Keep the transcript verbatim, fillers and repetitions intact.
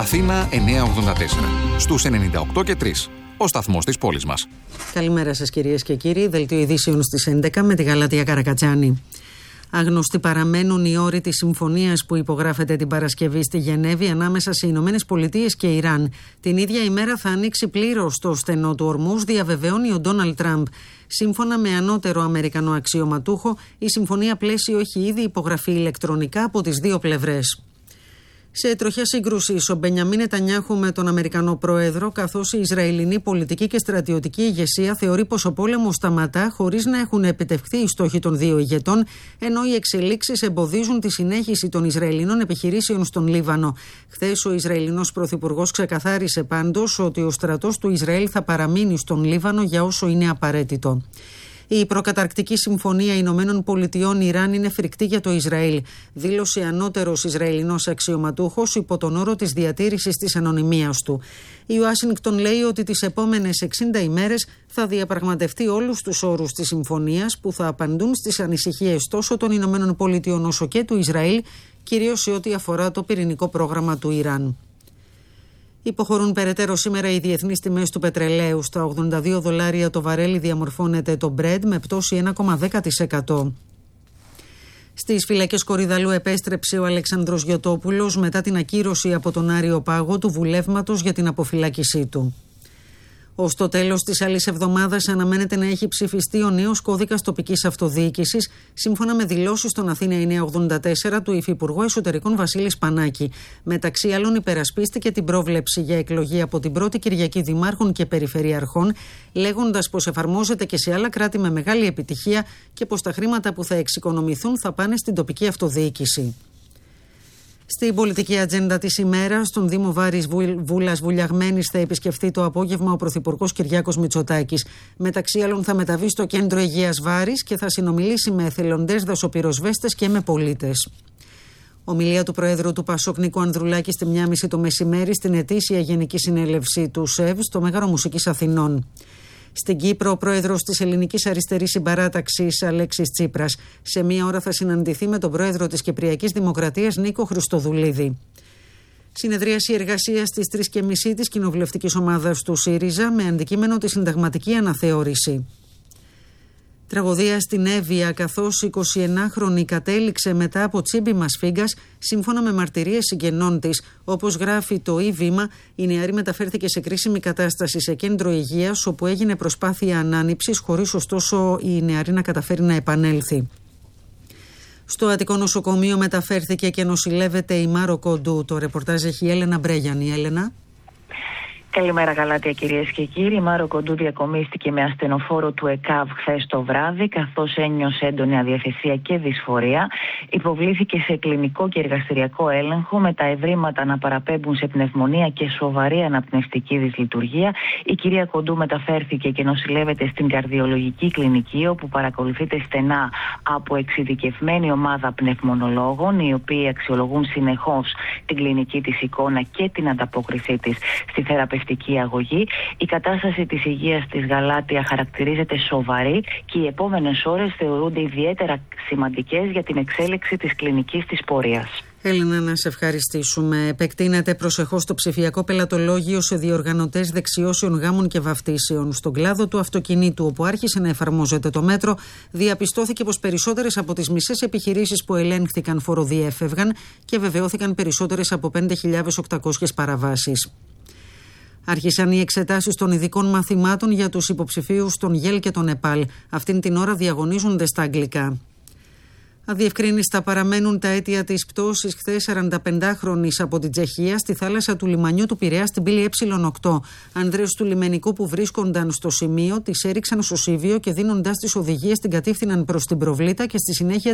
Αθήνα εννιακόσια ογδόντα τέσσερα. Στους ενενήντα οκτώ και τρία. Ο σταθμός της πόλης μας. Καλημέρα σας κυρίες και κύριοι. Δελτίο ειδήσεων στις έντεκα με τη Γαλάτια Καρακατσάνη. Άγνωστοι παραμένουν οι όροι της συμφωνίας που υπογράφεται την Παρασκευή στη Γενέβη ανάμεσα σε Ηνωμένες Πολιτείες και Ιράν. Την ίδια ημέρα θα ανοίξει πλήρως το στενό του Ορμούζ, διαβεβαιώνει ο Ντόναλντ Τραμπ. Σύμφωνα με ανώτερο Αμερικανό αξιωματούχο, η συμφωνία πλαίσιο έχει ήδη υπογραφεί ηλεκτρονικά από τις δύο πλευρές. Σε τροχιά σύγκρουση, ο Μπενιαμίν Νετανιάχου με τον Αμερικανό πρόεδρο, καθώς η Ισραηλινή πολιτική και στρατιωτική ηγεσία θεωρεί πως ο πόλεμος σταματά χωρίς να έχουν επιτευχθεί οι στόχοι των δύο ηγετών, ενώ οι εξελίξεις εμποδίζουν τη συνέχιση των Ισραηλινών επιχειρήσεων στον Λίβανο. Χθες ο Ισραηλινός πρωθυπουργός ξεκαθάρισε πάντως ότι ο στρατός του Ισραήλ θα παραμείνει στον Λίβανο για όσο είναι απαραίτητο. Η προκαταρκτική συμφωνία Ηνωμένων Πολιτειών Ιράν είναι φρικτή για το Ισραήλ, δήλωσε ανώτερος Ισραηλινός αξιωματούχος υπό τον όρο της διατήρησης της ανωνυμίας του. Η Ουάσιγκτον λέει ότι τις επόμενες εξήντα ημέρες θα διαπραγματευτεί όλους τους όρους της συμφωνίας που θα απαντούν στις ανησυχίες τόσο των Ηνωμένων Πολιτειών όσο και του Ισραήλ, κυρίως σε ό,τι αφορά το πυρηνικό πρόγραμμα του Ιράν. Υποχωρούν περαιτέρω σήμερα οι διεθνείς τιμές του πετρελαίου. Στα ογδόντα δύο δολάρια το βαρέλι διαμορφώνεται το Brent με πτώση ένα κόμμα δέκα τοις εκατό. Στις φυλακές Κορυδαλού επέστρεψε ο Αλεξάνδρος Γιωτόπουλος μετά την ακύρωση από τον Άριο Πάγο του βουλεύματος για την αποφυλάκησή του. Ως το τέλος της άλλης εβδομάδας αναμένεται να έχει ψηφιστεί ο νέος κώδικας τοπικής αυτοδιοίκησης, σύμφωνα με δηλώσεις στον Αθήνα εννιακόσια ογδόντα τέσσερα του Υφυπουργού Εσωτερικών Βασίλη Σπανάκη. Μεταξύ άλλων, υπερασπίστηκε την πρόβλεψη για εκλογή από την πρώτη Κυριακή δημάρχων και περιφερειαρχών, λέγοντας πως εφαρμόζεται και σε άλλα κράτη με μεγάλη επιτυχία και πως τα χρήματα που θα εξοικονομηθούν θα πάνε στην τοπική αυτοδιοίκηση. Στην πολιτική ατζέντα της ημέρας, στον Δήμο Βάρης Βούλας Βουλιαγμένης θα επισκεφτεί το απόγευμα ο Πρωθυπουργός Κυριάκος Μητσοτάκης. Μεταξύ άλλων θα μεταβεί στο Κέντρο Υγείας Βάρης και θα συνομιλήσει με εθελοντές, δασοπυροσβέστες και με πολίτες. Ομιλία του Προέδρου του Πασόκ Νίκου Ανδρουλάκη στη μία και μισή το μεσημέρι στην ετήσια Γενική Συνέλευση του ΣΕΒ στο Μέγαρο Μουσικής Αθηνών. Στην Κύπρο, ο πρόεδρος της Ελληνικής Αριστερής Συμπαράταξης, Αλέξης Τσίπρας, σε μία ώρα θα συναντηθεί με τον πρόεδρο της Κυπριακής Δημοκρατίας, Νίκο Χριστοδουλίδη. Συνεδρίαση εργασίας στις τρεις και μισή της κοινοβουλευτικής ομάδας του ΣΥΡΙΖΑ με αντικείμενο τη συνταγματική αναθεώρηση. Τραγωδία στην Εύβοια, καθώς η εικοσιενάχρονη κατέληξε μετά από τσίμπημα σφίγγας, σύμφωνα με μαρτυρίες συγγενών της. Όπως γράφει το Ι-Βήμα, η νεαρή μεταφέρθηκε σε κρίσιμη κατάσταση σε κέντρο υγείας, όπου έγινε προσπάθεια ανάνυψης, χωρίς ωστόσο η νεαρή να καταφέρει να επανέλθει. Στο Αττικό νοσοκομείο μεταφέρθηκε και νοσηλεύεται η Μάρο Κοντού. Το ρεπορτάζ έχει η Έλενα Μπρέγιανη. Έλενα. Καλημέρα, Γαλάτια, κυρίες και κύριοι. Η Μάρο Κοντού διακομίστηκε με ασθενοφόρο του ΕΚΑΒ χθες το βράδυ, καθώς ένιωσε έντονη αδιαθεσία και δυσφορία. Υποβλήθηκε σε κλινικό και εργαστηριακό έλεγχο, με τα ευρήματα να παραπέμπουν σε πνευμονία και σοβαρή αναπνευστική δυσλειτουργία. Η κυρία Κοντού μεταφέρθηκε και νοσηλεύεται στην καρδιολογική κλινική, όπου παρακολουθείται στενά από εξειδικευμένη ομάδα πνευμονολόγων, οι οποίοι αξιολογούν συνεχώς την κλινική της εικόνα και την ανταπόκρισή της στη θεραπευτική αγωγή. Η κατάσταση της υγείας της, Γαλάτια, χαρακτηρίζεται σοβαρή και οι επόμενες ώρες θεωρούνται ιδιαίτερα σημαντικές για την εξέλιξη της κλινικής της πορείας. Έλενα, να σε ευχαριστήσουμε. Επεκτείνεται προσεχώς το ψηφιακό πελατολόγιο σε διοργανωτές δεξιώσεων γάμων και βαφτίσεων. Στον κλάδο του αυτοκινήτου, όπου άρχισε να εφαρμόζεται το μέτρο, διαπιστώθηκε πως περισσότερες από τις μισές επιχειρήσεις που ελέγχθηκαν φοροδιέφευγαν και βεβαιώθηκαν περισσότερες από πέντε χιλιάδες οκτακόσιες παραβάσεις. Άρχισαν οι εξετάσεις των ειδικών μαθημάτων για τους υποψηφίους των ΓΕΛ και των ΕΠΑΛ. Αυτήν την ώρα διαγωνίζονται στα αγγλικά. Αδιευκρίνιστα παραμένουν τα αίτια της πτώσης χθες σαρανταπεντάχρονης από την Τσεχία στη θάλασσα του λιμανιού του Πειραιά στην πύλη Ε οκτώ. Ανδρές του λιμενικού που βρίσκονταν στο σημείο τις έριξαν στο Σίβιο και δίνοντας τις οδηγίες την κατήφθηναν προς την προβλήτα και στη συνέχεια